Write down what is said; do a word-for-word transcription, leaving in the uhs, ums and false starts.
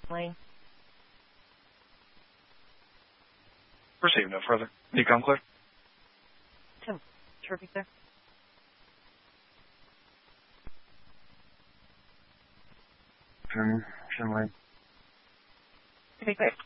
Lane. Receive no further. You come clear. Tim, Turkey there. Tim, Tim Lane. Okay, great.